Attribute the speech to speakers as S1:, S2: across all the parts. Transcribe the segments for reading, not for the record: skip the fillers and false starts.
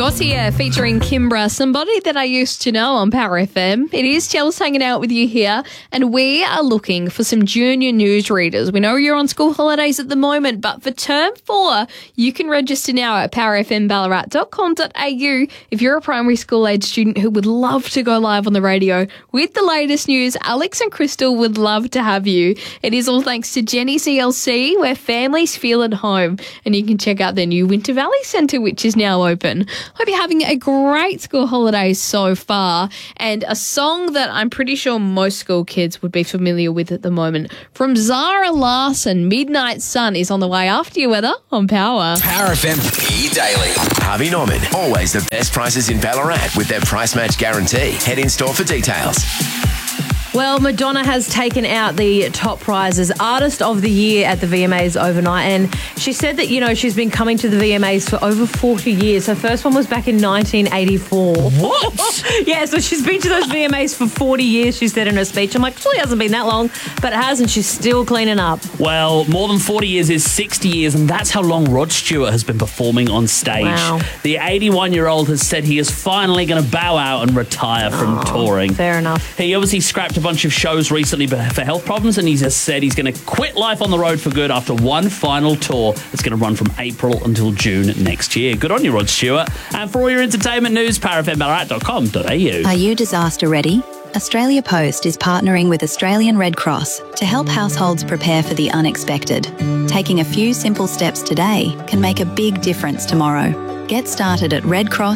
S1: Ross here, featuring Kimbra, somebody that I used to know on Power FM. It is Chels hanging out with you here, and we are looking for some junior newsreaders. We know you're on school holidays at the moment, but for Term 4, you can register now at powerfmballarat.com.au if you're a primary school age student who would love to go live on the radio with the latest news. Alex and Crystal would love to have you. It is all thanks to Jenny's ELC, where families feel at home, and you can check out their new Winter Valley Centre, which is now open. Hope you're having a great school holidays so far, and a song that I'm pretty sure most school kids would be familiar with at the moment from Zara Larsson. Midnight Sun is on the way after your weather on Power.
S2: Power FM Daily. Harvey Norman, always the best prices in Ballarat with their price match guarantee. Head in store for details.
S3: Well, Madonna has taken out the top prize as Artist of the Year at the VMAs overnight, and she said that, you know, she's been coming to the VMAs for over 40 years. Her first one was back in 1984.
S4: What?
S3: Yeah, so she's been to those VMAs for 40 years, she said in her speech. I'm like, it really hasn't been that long, but it has, and she's still cleaning up.
S4: Well, more than 40 years is 60 years, and that's how long Rod Stewart has been performing on stage.
S3: Wow.
S4: The 81-year-old has said he is finally going to bow out and retire from touring.
S3: Fair enough.
S4: He obviously scrapped a bunch of shows recently for health problems, and he just said he's going to quit life on the road for good after one final tour that's going to run from April until June next year. Good on you, Rod Stewart. And for all your entertainment news, powerfmballarat.com.au.
S5: Are you disaster ready? Australia Post is partnering with Australian Red Cross to help households prepare for the unexpected. Taking a few simple steps today can make a big difference tomorrow. Get started at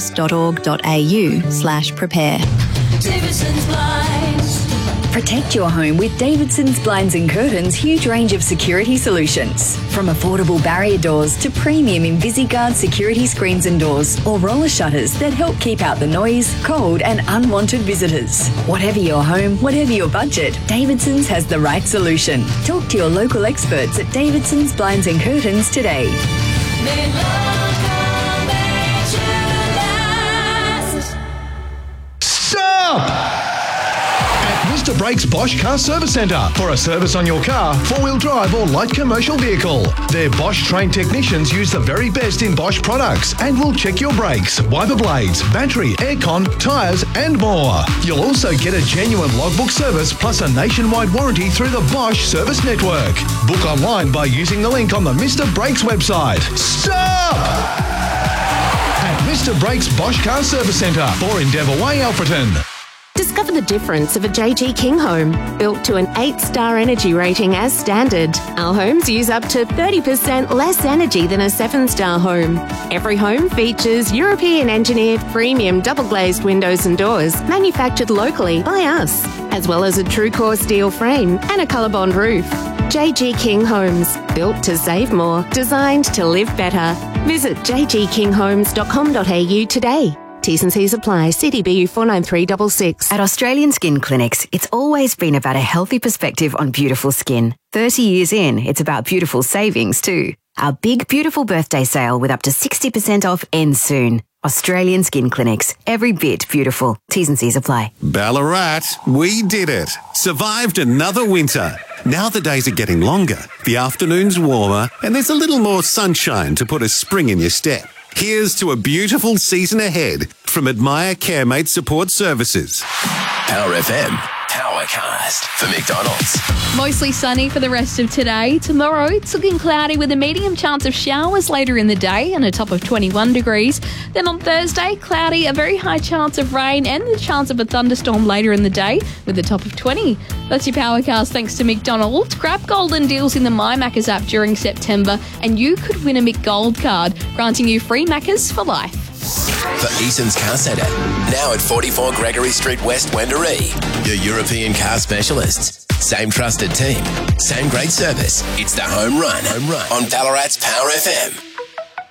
S5: redcross.org.au/prepare.
S6: Davidson's Blinds.
S7: Protect your home with Davidson's Blinds and Curtains' huge range of security solutions. From affordable barrier doors to premium InvisiGuard security screens and doors, or roller shutters that help keep out the noise, cold and unwanted visitors. Whatever your home, whatever your budget, Davidson's has the right solution. Talk to your local experts at Davidson's Blinds and Curtains today.
S8: Stop! Mr. Brakes Bosch Car Service Centre for a service on your car, four-wheel drive or light commercial vehicle. Their Bosch trained technicians use the very best in Bosch products and will check your brakes, wiper blades, battery, aircon, tyres and more. You'll also get a genuine logbook service plus a nationwide warranty through the Bosch Service Network. Book online by using the link on the Mr. Brakes website. Stop! At Mr. Brakes Bosch Car Service Centre for Endeavour Way, Alfreton.
S9: Discover the difference of a JG King home, built to an 8-star energy rating as standard. Our homes use up to 30% less energy than a 7-star home. Every home features European engineered premium double glazed windows and doors, manufactured locally by us, as well as a TrueCore steel frame and a ColourBond roof. JG King Homes, built to save more, designed to live better. Visit jgkinghomes.com.au today. T's and C's apply. CDBU 49366.
S10: At Australian Skin Clinics, it's always been about a healthy perspective on beautiful skin. 30 years in, it's about beautiful savings too. Our big, beautiful birthday sale with up to 60% off ends soon. Australian Skin Clinics. Every bit beautiful. T's and C's apply.
S11: Ballarat, we did it. Survived another winter. Now the days are getting longer, the afternoons warmer, and there's a little more sunshine to put a spring in your step. Here's to a beautiful season ahead from Admire Caremate Support Services.
S2: Power FM Powercast for McDonald's.
S1: Mostly sunny for the rest of today. Tomorrow, it's looking cloudy with a medium chance of showers later in the day and a top of 21 degrees. Then on Thursday, cloudy, a very high chance of rain and the chance of a thunderstorm later in the day with a top of 20. That's your Powercast thanks to McDonald's. Grab golden deals in the My Maccas app during September and you could win a McGold card, granting you free Maccas for life.
S2: For Eason's Car Centre, now at 44 Gregory Street, West Wendouree. Your European car specialists. Same trusted team. Same great service. It's the home run on Ballarat's Power FM.